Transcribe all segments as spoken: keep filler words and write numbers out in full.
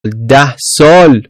ده سال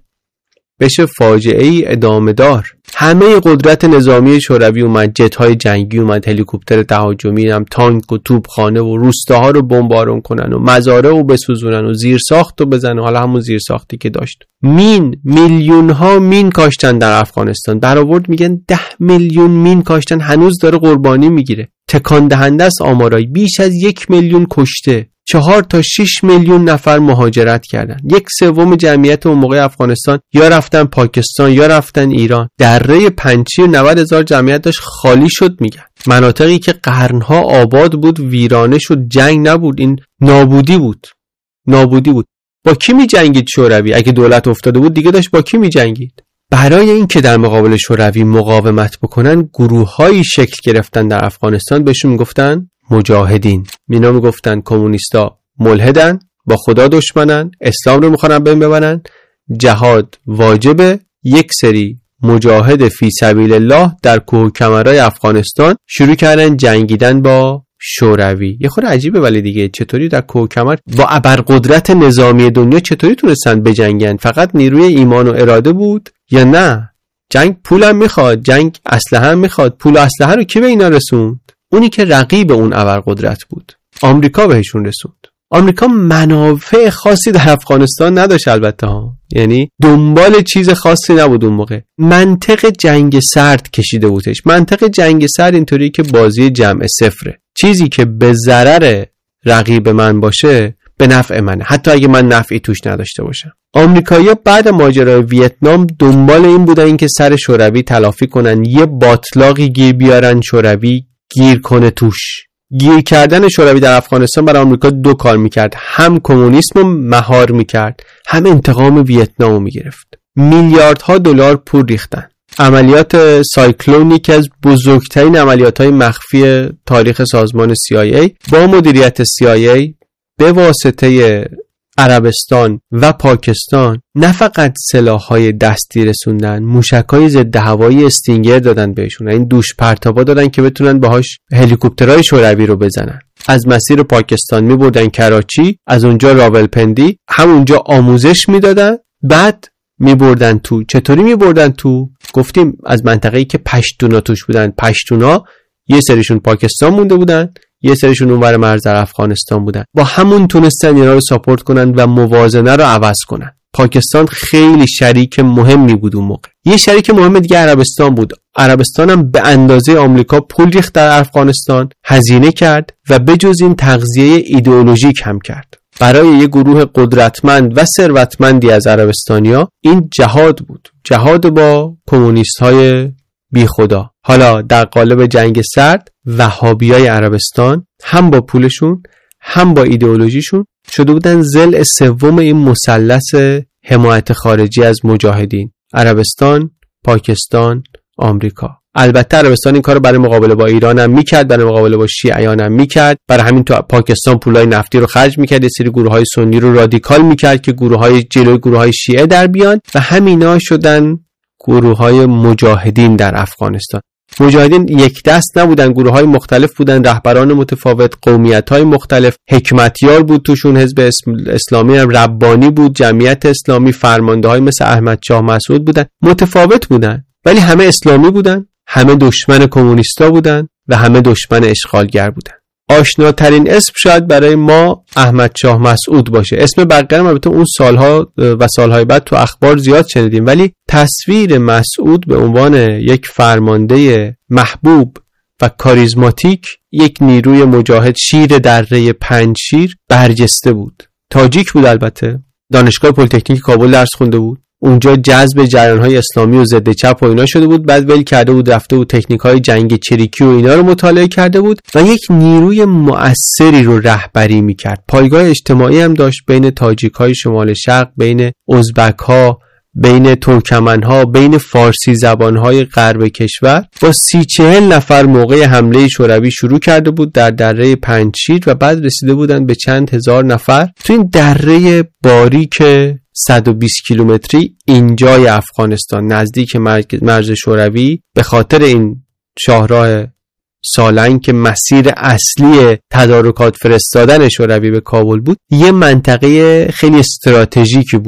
بشه فاجعه ای ادامه دار. همه قدرت نظامی شوروی اومد، جت‌های جنگی اومد، هلیکوپتر تهاجمی هم، تانک و توپخانه و روستاها رو بمبارون کنن و مزارع رو بسوزونن و زیرساخت رو بزنن، حالا همون زیرساختی که داشت. مین، میلیون ها مین کاشتن در افغانستان. برآورد میگن ده میلیون مین کاشتن، هنوز داره قربانی میگیره. تکان دهنده است آمارای. بیش از یک میلیون کشته، چهار تا شش میلیون نفر مهاجرت کردن. یک سوم جمعیت اون موقع افغانستان یا رفتن پاکستان یا رفتن ایران. دره پنجشیر نود هزار جمعیت داشت، خالی شد. میگن مناطقی که قرنها آباد بود ویرانه شد. جنگ نبود، این نابودی بود. نابودی بود. با کی می جنگید شوروی؟ اگه دولت افتاده بود دیگه داشت با کی می جنگید؟ برای این که در مقابل شوروی مقاومت بکنن، گروه‌هایی شکل گرفتن در افغانستان، بهشون میگفتن مجاهدین. اینا میگفتن کمونیستا ملحدن، با خدا دشمنن، اسلام رو میخوان بین ببرن، جهاد واجبه. یک سری مجاهد فی سبیل الله در کوه و کمرهای افغانستان شروع کردن جنگیدن با شوروی. یه خورده عجیبه ولی دیگه، چطوری در کوه و کمر با ابرقدرت نظامی دنیا چطوری تونستن بجنگن؟ فقط نیروی ایمان و اراده بود یا نه؟ جنگ پولم میخواد، جنگ اسلحه هم میخواد. پول و اسلحه رو کی به اینا رسوند؟ اونی که رقیب اون ابرقدرت بود. آمریکا بهشون رسوند. آمریکا منافع خاصی در افغانستان نداشت البته ها، یعنی دنبال چیز خاصی نبود اون موقع. منطق جنگ سرد کشیده بودش. منطق جنگ سرد اینطوری که بازی جمع صفره. چیزی که به ضرر رقیب من باشه به نفع منه، حتی اگه من نفعی توش نداشته باشم. آمریکایی‌ها بعد ماجرای ویتنام دنبال این بودن این که سر شوروی تلافی کنن، یه باطلاقی گیر بیارن شوروی گیر کنه توش. گیر کردن شوروی در افغانستان برای آمریکا دو کار میکرد: هم کمونیسم رو مهار میکرد، هم انتقام ویتنام رو میگرفت. میلیاردها دلار پول ریختن. عملیات سایکلون که از بزرگترین عملیات‌های مخفی تاریخ سازمان سی آی ای با مدیریت سی آی ای به واسطه عربستان و پاکستان نه فقط سلاح‌های دستی رسوندن، موشک‌های ضد هوایی استینگر دادن بهشون. این دوش پرتابا دادن که بتونن باهاش هلیکوپترهای شوروی رو بزنن. از مسیر پاکستان می‌بردن کراچی، از اونجا راولپندی، همونجا آموزش میدادن، بعد می‌بردن تو. چطوری می‌بردن تو؟ گفتیم از منطقه‌ای که پشتونا توش بودن. پشتونا یه سریشون پاکستان مونده بودن، یه سریشون اونور مرز در افغانستان بودن. با همون تونستن اینا رو ساپورت کنن و موازنه رو عوض کنن. پاکستان خیلی شریک مهمی بود اون موقع. یه شریک مهم دیگه عربستان بود. عربستان هم به اندازه آمریکا پول ریخت در افغانستان، هزینه کرد و بجز این تغذیه ایدئولوژیک هم کرد. برای یه گروه قدرتمند و ثروتمندی از عربستانیا این جهاد بود. جهاد با کمونیست‌های بی خدا. حالا در قالب جنگ سرد وهابیای عربستان هم با پولشون هم با ایدئولوژیشون شده بودن ضلع سوم این مثلث حمایت خارجی از مجاهدین: عربستان، پاکستان، آمریکا. البته عربستان این کارو برای مقابله با ایران هم میکرد، برای مقابله با شیعیان هم میکرد. برای همین تو پاکستان پولای نفتی رو خرج میکرد، یه سری گروه‌های سنی رو رادیکال میکرد که گروه‌های جلوی گروه‌های شیعه در بیان و همینا شدن گروه‌های مجاهدین در افغانستان. مجاهدین یک دست نبودن، گروه‌های مختلف بودن، رهبران متفاوت، قومیت‌های مختلف. حکمتیار بود توشون، حزب اسلامی هم ربانی بود، جمعیت اسلامی، فرمانده‌های مثل احمد شاه مسعود بودن. متفاوت بودن ولی همه اسلامی بودن، همه دشمن کمونیستا بودن و همه دشمن اشغالگر بودن. آشناترین اسم شاید برای ما احمد شاه مسعود باشه. اسم بقیه البته اون سالها و سالهای بعد تو اخبار زیاد شنیدیم، ولی تصویر مسعود به عنوان یک فرمانده محبوب و کاریزماتیک، یک نیروی مجاهد، شیر دره پنجشیر برجسته بود. تاجیک بود البته. دانشگاه پلی‌تکنیک کابل درس خونده بود. اونجا جذب جریان‌های اسلامی و ضد چپ و اینا شده بود، بعد ول کرده بود رفته بود تکنیک‌های جنگ چریکی و اینا رو مطالعه کرده بود و یک نیروی مؤثری رو رهبری می‌کرد. پایگاه اجتماعی هم داشت بین تاجیک‌های شمال شرق، بین ازبک‌ها، بین ترکمن‌ها، بین فارسی زبان‌های غرب کشور. با سی چهل نفر موقع حمله شوروی شروع کرده بود در دره پنجشیر و بعد رسیده بودن به چند هزار نفر. تو این دره باریک صد و بیست کیلومتری اینجای افغانستان نزدیک مرز شوروی، به خاطر این شاهراه سالنگ که مسیر اصلی تدارکات فرستادن شوروی به کابل بود، یه منطقه خیلی استراتژیکی بود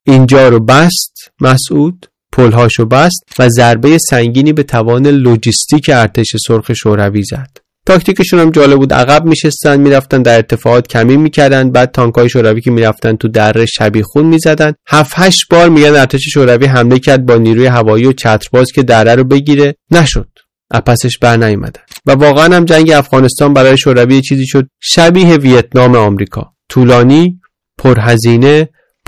اینجا رو بست مسعود، پلهاشو بست و ضربه سنگینی به توان لوجستیک ارتش سرخ شوروی زد. تاکتیکشون هم جالب بود. عقب میشستن، میرفتن در ارتفاعات کمین میکردن، بعد تانکای شوروی که میرفتن تو دره شبیخون میزدن. هفت هشت بار میگن ارتش شوروی حمله کرد با نیروی هوایی و چترباز که دره رو بگیره، نشد. اپسش بر نیامدن و واقعا هم جنگ افغانستان برای شوروی چیزی شد شبیه ویتنام آمریکا، طولانی، پرهزینه،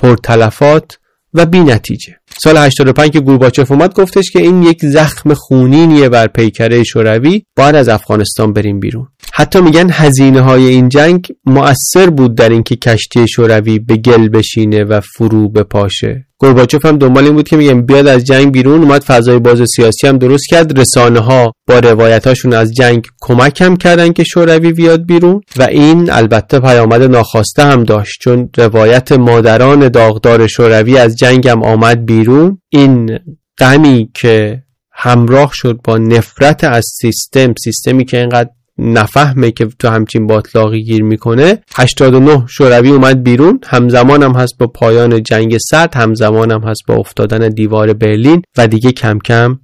پرتلفات و بی نتیجه. سال هشتاد و پنج که گورباچف اومد گفتش که این یک زخم خونینیه بر پیکره شوروی، باید از افغانستان بریم بیرون. حتی میگن هزینه های این جنگ مؤثر بود در اینکه کشتی شوروی به گل بشینه و فرو بپاشه. گورباچف هم دنبال این بود که میگن بیاد از جنگ بیرون، اومد فضای باز سیاسی هم درست کرد، رسانه ها با روایتاشون از جنگ کمک هم کردن که شوروی بیاد بیرون و این البته پیامد ناخواسته هم داشت، چون روایت مادران داغدار شوروی از جنگ هم آمد بیرون. این غمی که همراه شد با نفرت از سیستم، سیستمی که اینقدر نفهمه که تو همچین باطلاقی گیر میکنه. هشتاد و نه شوروی اومد بیرون، همزمان هم هست با پایان جنگ سرد، همزمان هم هست با افتادن دیوار برلین و دیگه کم کم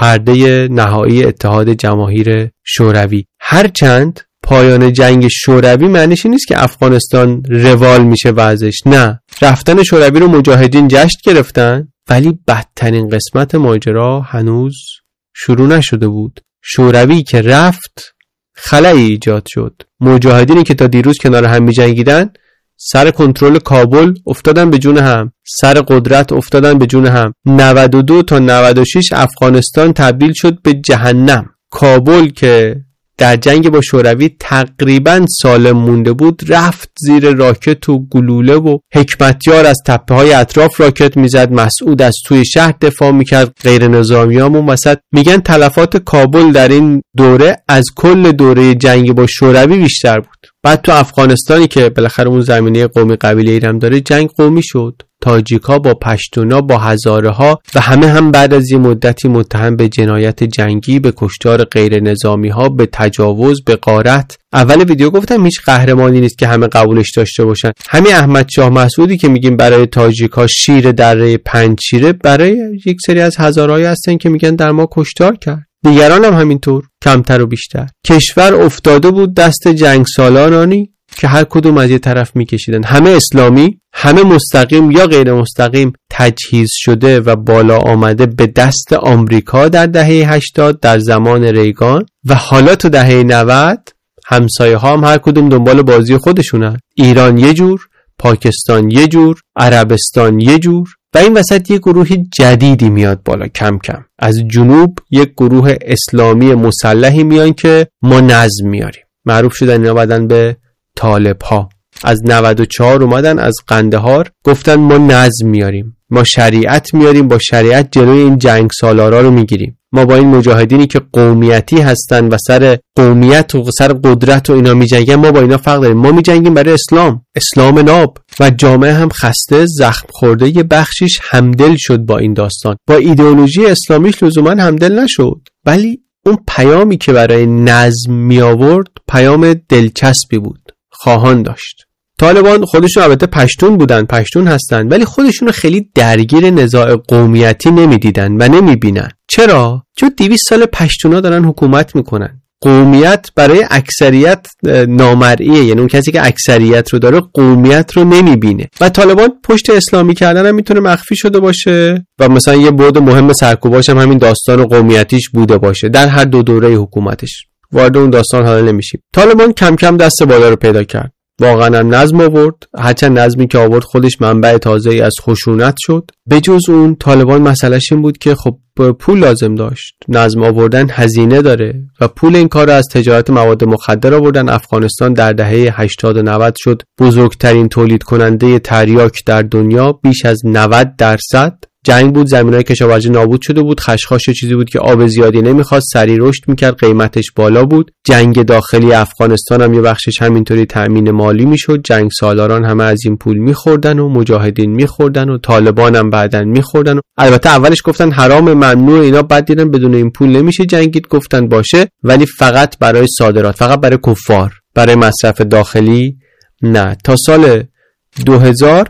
پرده نهایی اتحاد جماهیر شوروی. هرچند پایان جنگ شوروی معنیش نیست که افغانستان روال میشه وضعش، نه، رفتن شوروی رو مجاهدین جشن گرفتن، ولی بدترین قسمت ماجرا هنوز شروع نشده بود. شوروی که رفت خلایی ایجاد شد. مجاهدینی که تا دیروز کنار هم می جنگیدن سر کنترل کابل افتادن به جون هم، سر قدرت افتادن به جون هم. نود و دو تا نود و شش افغانستان تبدیل شد به جهنم. کابل که در جنگ با شوروی تقریبا سالم مونده بود رفت زیر راکت و گلوله و حکمتیار از تپه های اطراف راکت میزد، مسعود از توی شهر دفاع میکرد، غیر نظامیامون وسط. میگن تلفات کابل در این دوره از کل دوره جنگ با شوروی بیشتر بود. بعد تو افغانستانی که بالاخره اون زمینه قومی قبیله‌ای هم داره، جنگ قومی شد. تاجیک‌ها با پشتونا با هزاره‌ها و همه هم بعد از یه مدتی متهم به جنایت جنگی، به کشتار غیر نظامی‌ها، به تجاوز، به غارت. اول ویدیو گفتم هیچ قهرمانی نیست که همه قبولش داشته باشن. همین احمد شاه مسعودی که میگیم برای تاجیک‌ها شیر دره پنج شیره، برای یک سری از هزارهایی هستن که میگن در ما کشتار کرد. دیگران هم همینطور، کمتر و بیشتر. کشور افتاده بود دست جنگ سالارانی که هر کدوم از یه طرف میکشیدن، همه اسلامی، همه مستقیم یا غیر مستقیم تجهیز شده و بالا آمده به دست آمریکا در دهه هشتاد در زمان ریگان و حالا تو دهه نود همسایه ها هم هر کدوم دنبال بازی خودشونن. ایران یه جور، پاکستان یه جور، عربستان یه جور و این وسط یک گروه جدیدی میاد بالا کم کم. از جنوب یک گروه اسلامی مسلحی میان که ما نظم میاریم. معروف شدن اینا بعدن به طالب ها. از نود و چهار اومدن از قندهار گفتن ما نظم میاریم، ما شریعت میاریم، با شریعت جلوی این جنگ سالارا رو میگیریم. ما با این مجاهدینی که قومیتی هستن و سر قومیت و سر قدرت و اینا میجنگن، ما با اینا فرق داریم. ما میجنگیم برای اسلام، اسلام ناب. و جامعه هم خسته، زخم خورده، یه بخشیش همدل شد با این داستان. با ایدئولوژی اسلامیش لزوما همدل نشد، ولی اون پیامی که برای نظم می آورد پیام دلچسبی بود، خواهان داشت. طالبان خودشون البته پشتون بودن، پشتون هستن، ولی خودشون رو خیلی درگیر نزاع قومیتی نمیدیدن و نمیبینن. چرا؟ چون دویست سال پشتونا دارن حکومت میکنن. قومیت برای اکثریت نامرئیه، یعنی اون کسی که اکثریت رو داره قومیت رو نمیبینه. و طالبان پشت اسلامی کردن هم میتونه مخفی شده باشه و مثلا یه بعد مهم سرکوباش هم همین داستان قومیتیش بوده باشه در هر دو دوره حکومتش. وارد اون داستان حالا نمیشیم. طالبان کم کم دست بالا رو پیدا کرد، واقعا هم نظم آورد، هرچند نظمی که آورد خودش منبع تازه‌ای از خشونت شد. به جز اون طالبان مسئلهش این بود که خب پول لازم داشت، نظم آوردن هزینه داره و پول این کار رو از تجارت مواد مخدر آوردن. افغانستان در دهه هشتاد و نود شد بزرگترین تولید کننده تریاک در دنیا، بیش از نود درصد. جنگ بود، زمینای کشاورزی نابود شده بود، خشخاش چیزی بود که آب زیادی نمیخواست، سریع رشد میکرد، قیمتش بالا بود. جنگ داخلی افغانستان هم یه بخشش همینطوری تأمین مالی میشد، جنگ سالاران همه از این پول میخوردن و مجاهدین میخوردن و طالبان هم بعدن میخوردن. و البته اولش گفتن حرام ممنوع اینا، بعد دیدن بدون این پول نمیشه جنگید، گفتن باشه ولی فقط برای صادرات، فقط برای کفار، برای مصرف داخلی نه. تا سال دو هزار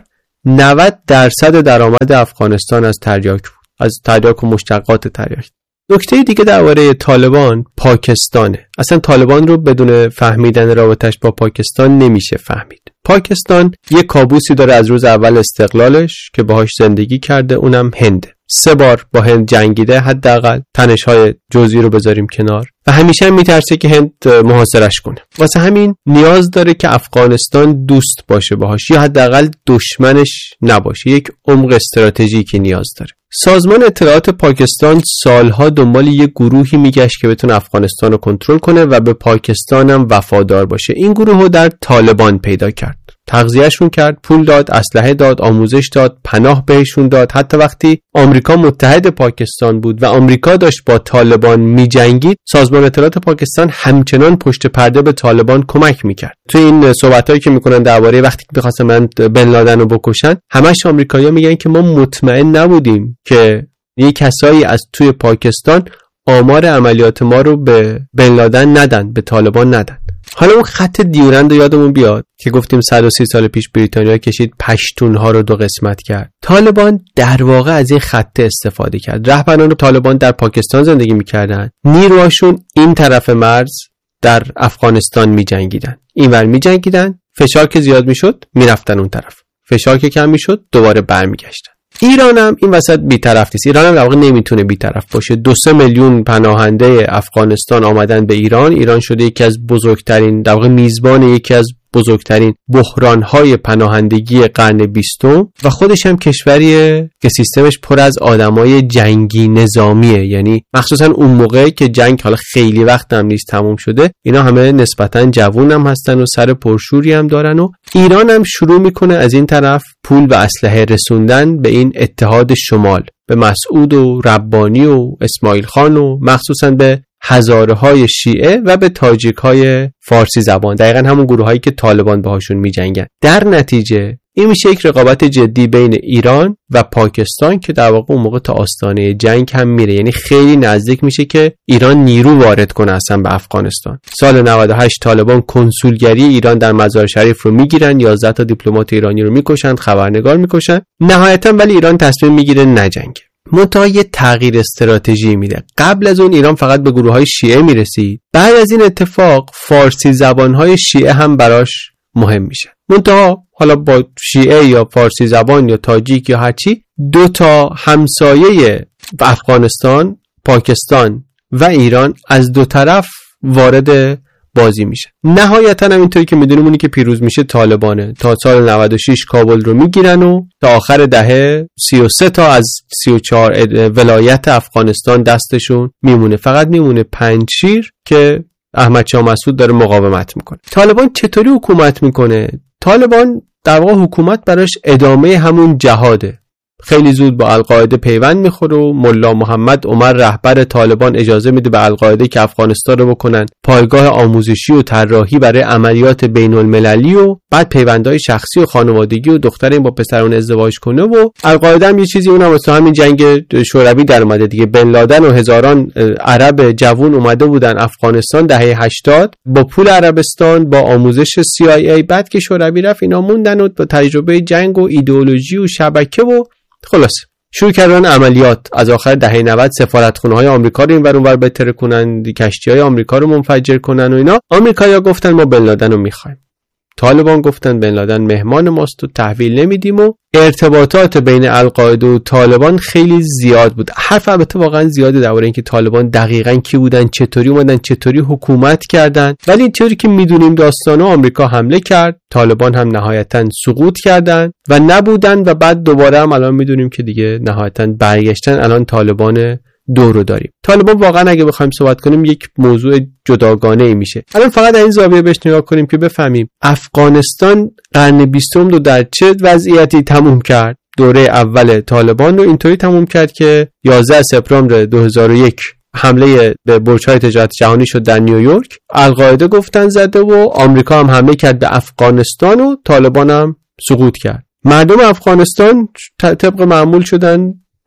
نود درصد درآمد افغانستان از تریاک بود، از تریاک و مشتقات تریاک. نکته دیگه درباره طالبان پاکستانه. اصلا طالبان رو بدون فهمیدن رابطش با پاکستان نمیشه فهمید. پاکستان یه کابوسی داره از روز اول استقلالش که باهاش زندگی کرده، اونم هنده. سه بار با هند جنگیده، حداقل تنش‌های جزئی رو بذاریم کنار، و همیشه هم میترسه که هند محاصرش کنه. واسه همین نیاز داره که افغانستان دوست باشه باهاش، یا حداقل دشمنش نباشه. یک عمق استراتژیکی نیاز داره. سازمان اطلاعات پاکستان سالها دنبال یه گروهی میگشت که بتونه افغانستان رو کنترل کنه و به پاکستان هم وفادار باشه. این گروه رو در طالبان پیدا کرد، تغذیهشون کرد، پول داد، اسلحه داد، آموزش داد، پناه بهشون داد. حتی وقتی آمریکا متحد پاکستان بود و آمریکا داشت با طالبان میجنگید، سازمان اطلاعات پاکستان همچنان پشت پرده به طالبان کمک میکرد. تو این صحبتایی که میکنن درباره وقتی که می‌خواستن بن لادن رو بکشن، همش آمریکایی‌ها میگن که ما مطمئن نبودیم که یه کسایی از توی پاکستان آمار عملیات ما رو به بن لادن ندن، به طالبان ندن. حالا اون خط دیورند یادمون بیاد که گفتیم صد و سی سال پیش بریتانیا کشید پشتونها رو دو قسمت کرد. طالبان در واقع از این خط استفاده کرد. رهبران طالبان در پاکستان زندگی میکردن، نیروهاشون این طرف مرز در افغانستان میجنگیدن، اینور میجنگیدن، فشار که زیاد میشد میرفتن اون طرف، فشار که کم میشد دوباره برمیگشتن. ایران هم این وسط بی‌طرف نیست. ایران هم در واقع نمیتونه بی‌طرف باشه. دو سه میلیون پناهنده افغانستان آمدن به ایران. ایران شده یکی از بزرگترین، در واقع میزبان یکی از بزرگترین بحران‌های پناهندگی قرن بیستم و خودش هم کشوریه که سیستمش پر از آدمای جنگی نظامیه. یعنی مخصوصا اون موقع که جنگ حالا خیلی وقت هم نیست تموم شده، اینا همه نسبتاً جوون هم هستن و سر پرشوری هم دارن و ایران هم شروع میکنه از این طرف پول و اسلحه رسوندن به این اتحاد شمال، به مسعود و ربانی و اسماعیل خان و مخصوصاً به هزاره های شیعه و به تاجیک های فارسی زبان، دقیقا همون گروه هایی که طالبان باهاشون می جنگن. در نتیجه این میشه یک رقابت جدی بین ایران و پاکستان که در واقع اون موقع تا آستانه جنگ هم میره. یعنی خیلی نزدیک میشه که ایران نیرو وارد کنه اصلا به افغانستان. سال نود و هشت طالبان کنسولگری ایران در مزار شریف رو میگیرن، یازده تا دیپلمات ایرانی رو میکشن، خبرنگار میکشن. نهایتا ولی ایران تصمیم میگیره نجنگه. منتها یه تغییر استراتژی میده. قبل از اون ایران فقط به گروه‌های شیعه میرسید. بعد از این اتفاق فارسی زبان‌های شیعه هم براش مهم میشه. منتها حالا با شیعه یا فارسی زبان یا تاجیک یا هرچی، دو تا همسایه افغانستان، پاکستان و ایران از دو طرف وارد بازی میشه. نهایتا هم اینطوری که میدونیم اونی که پیروز میشه طالبانه. تا سال نود و شش کابل رو میگیرن و تا آخر دهه سی و سه تا از سی و چهار ولایت افغانستان دستشون میمونه. فقط میمونه پنجشیر که احمد شاه مسعود داره مقاومت میکنه. طالبان چطوری حکومت میکنه؟ طالبان در واقع حکومت براش ادامه همون جهاده. خیلی زود با القاعده پیوند میخوره و ملا محمد عمر رهبر طالبان اجازه میده به القاعده که افغانستان رو بکنن پایگاه آموزشی و طراحی برای عملیات بین المللی و بعد پیوندهای شخصی و خانوادگی و دختر این با پسر اون ازدواج کنه. و القاعده هم یه چیزی اونم واسه همین جنگ شوروی در اومده دیگه. بن لادن و هزاران عرب جوون اومده بودن افغانستان دهه هشتاد با پول عربستان، با آموزش سی آی ای. بعد که شوروی رفت اینا موندن و با تجربه جنگ و ایدئولوژی و شبکه و خلاص شروع کردن عملیات. از آخر دهه نود سفارتخونه‌های آمریکا رو اینور اونور بهتر کنن، کشتی‌های آمریکا رو منفجر کنن و اینا. آمریکایی‌ها گفتن ما بن لادن رو می‌خوایم. طالبان گفتن بن لادن مهمان ماست و تحویل نمیدیم و ارتباطات بین القاعده و طالبان خیلی زیاد بود. حرف البته واقعا زیاده درباره اینکه طالبان دقیقاً کی بودن، چطوری اومدن، چطوری حکومت کردن، ولی اینطوری که میدونیم داستانو آمریکا حمله کرد، طالبان هم نهایتاً سقوط کردن و نبودن و بعد دوباره هم الان میدونیم که دیگه نهایتاً برگشتن. الان طالبان دو رو داریم. طالبان واقعا اگه بخوایم صحبت کنیم یک موضوع جداگانه ای میشه. الان فقط در این زاویه بهش نگاه کنیم که بفهمیم افغانستان قرن بیستم رو در چه وضعیتی تموم کرد. دوره اول طالبان رو اینطوری تموم کرد که یازده سپتامبر دو هزار و یک حمله به برج‌های تجارت جهانی شد در نیویورک. القاعده گفتن زده و آمریکا هم حمله کرد به افغانستان و طالبان هم سقوط کرد. مردم افغانستان طبق معمول شدن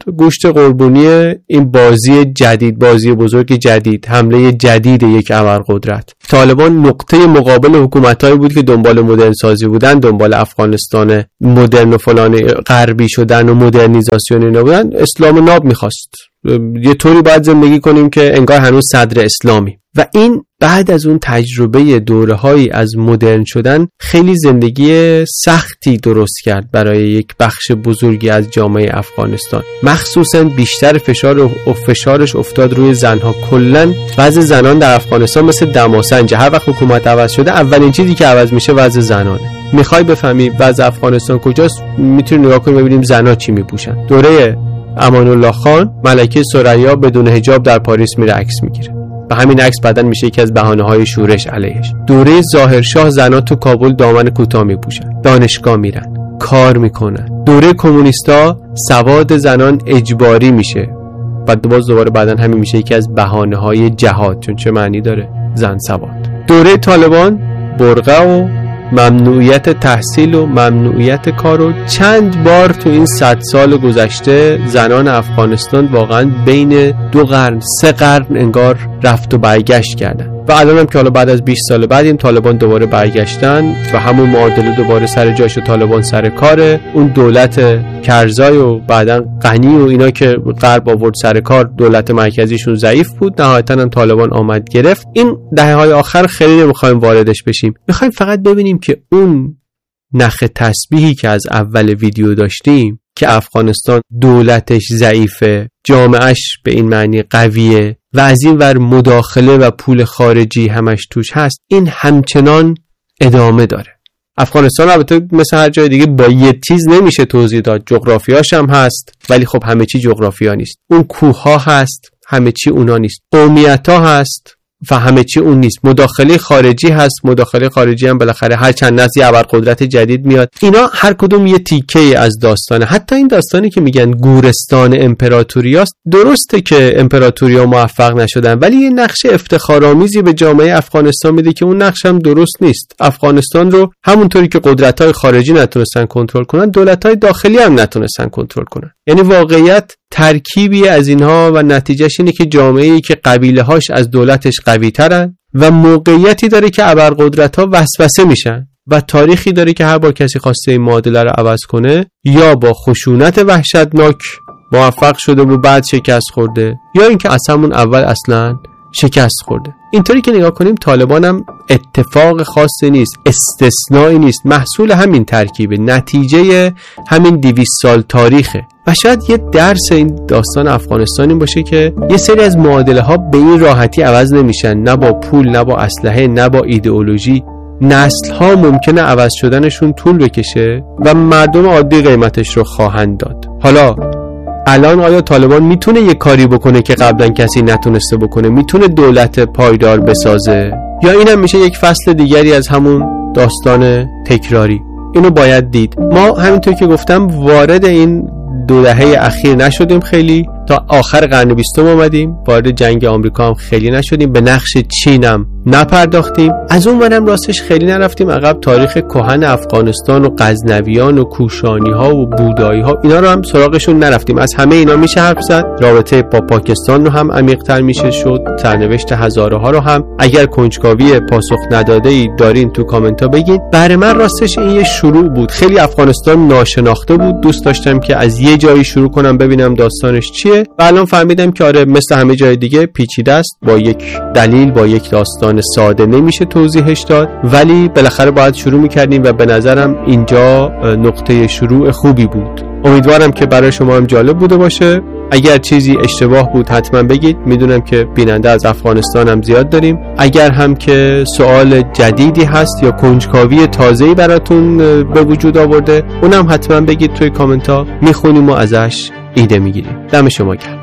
گوشت قربونی این بازی جدید، بازی بزرگ جدید، حمله جدید یک ابرقدرت. طالبان نقطه مقابل حکومتایی بود که دنبال مدرن سازی بودن، دنبال افغانستان مدرن و فلان غربی شدن و مدرنیزاسیون اینا بودن. اسلام ناب میخواست یه طوری باید زندگی کنیم که انگار هنوز صدر اسلامی. و این بعد از اون تجربه دوره‌هایی از مدرن شدن خیلی زندگی سختی درست کرد برای یک بخش بزرگی از جامعه افغانستان. مخصوصا بیشتر فشار و فشارش افتاد روی زنها. کلاً وضع زنان در افغانستان مثل دماسنج، هر وقت حکومت عوض شده اولین چیزی که عوض میشه وضع زنانه. میخوای بفهمی وضع افغانستان کجاست؟ میتونی نگاه کنی ببینیم زنها چی میپوشن. دوره امان الله خان ملکه ثریا بدون حجاب در پاریس میره عکس میگیره و همین عکس بعدن میشه یکی از بهانه‌های شورش علیهش. دوره ظاهرشاه زنان تو کابل دامن کوتاه میپوشن، دانشگاه میرن، کار میکنن. دوره کمونیستا سواد زنان اجباری میشه و باز دوباره بعدن همین میشه یکی از بهانه‌های جهاد، چون چه معنی داره زن سواد. دوره طالبان برقه و ممنوعیت تحصیل و ممنوعیت کار و چند بار تو این صد سال گذشته زنان افغانستان واقعا بین دو قرن سه قرن انگار رفت و برگشت کردن. و الان هم که حالا بعد از بیست سال بعد این طالبان دوباره برگشتن و همون معادله دوباره سر جاش و طالبان سر کاره. اون دولت کرزای و بعدن غنی و اینا که غرب آورد سر کار، دولت مرکزیشون ضعیف بود، نهایتاً هم طالبان آمد گرفت. این دهه‌های آخر خیلی نمیخوایم واردش بشیم، میخوایم فقط ببینیم که اون نخ تسبیحی که از اول ویدیو داشتیم که افغانستان دولتش ضعیفه، جامعهش به این معنی قویه و از این ور مداخله و پول خارجی همش توش هست، این همچنان ادامه داره. افغانستان البته مثل هر جای دیگه با یه چیز نمیشه توضیح داد. جغرافیاش هم هست ولی خب همه چی جغرافیا نیست. اون کوه ها هست، همه چی اونا نیست. قومیت ها هست و همه چی اون نیست. مداخله خارجی هست، مداخله خارجی هم بالاخره هر چند نسلی ابرقدرت جدید میاد. اینا هر کدوم یه تیکه از داستانه. حتی این داستانی که میگن گورستان امپراتوریاست، درسته که امپراتوریا موفق نشدن ولی یه نقش افتخارآمیزی به جامعه افغانستان میده که اون نقش هم درست نیست. افغانستان رو همونطوری که قدرت‌های خارجی نتونستن کنترل کنن، دولت‌های داخلی هم نتونستن کنترل کنن. یعنی واقعیت ترکیبی از اینها و نتیجهش اینه که جامعه‌ای که قبیله‌هاش از دولتش قوی‌ترن و موقعیتی داره که ابرقدرت‌ها وسوسه میشن و تاریخی داره که هر بار کسی خواسته این معادله رو عوض کنه یا با خشونت وحشتناک موفق شده و بعد شکست خورده یا اینکه از همون اول اصلاً شکست خورده. اینطوری که نگاه کنیم طالبان هم اتفاق خاصی نیست، استثنایی نیست، محصول همین ترکیبه، نتیجه همین دویست سال تاریخه. و شاید یه درس این داستان افغانستان این باشه که یه سری از معادله ها به این راحتی عوض نمیشن، نه با پول، نه با اسلحه، نه با ایدئولوژی. نسل ها ممکنه عوض شدنشون طول بکشه و مردم عادی قیمتش رو خواهند داد. حالا الان آیا طالبان میتونه یه کاری بکنه که قبلا کسی نتونسته بکنه؟ میتونه دولت پایدار بسازه؟ یا اینم میشه یک فصل دیگری از همون داستان تکراری؟ اینو باید دید. ما همینطور که گفتم وارد این دو دهه اخیر نشدیم، خیلی تا آخر قرن بیستم اومدیم، وارد جنگ آمریکا هم خیلی نشدیم، به نقش چین هم نپرداختیم، از اون منم راستش خیلی نرفتیم عقب. تاریخ کهن افغانستان و غزنویان و کوشانی ها و بودایی ها اینا رو هم سراغشون نرفتیم. از همه اینا میشه حرف زد. رابطه با پاکستان رو هم عمیق تر میشه شد، سرنوشت هزاره ها رو هم. اگر کنجکاوی پاسخ نداده ای دارین تو کامنت ها بگین. برای من راستش این یه شروع بود. خیلی افغانستان ناشناخته بود، دوست داشتم که از یه جایی شروع کنم ببینم داستانش چیه و الان فهمیدم که آره مثل همه جای دیگه پیچیده است، با یک دلیل با یک داستان ساده نمیشه توضیحش داد، ولی بالاخره باید شروع میکردیم و به نظرم اینجا نقطه شروع خوبی بود. امیدوارم که برای شما هم جالب بوده باشه. اگر چیزی اشتباه بود حتما بگید، میدونم که بیننده از افغانستان هم زیاد داریم. اگر هم که سوال جدیدی هست یا کنجکاوی تازه‌ای براتون به وجود آورده، اونم حتما بگید توی کامنت ها، میخونیم و ازش ایده میگیریم. دم شما گرم.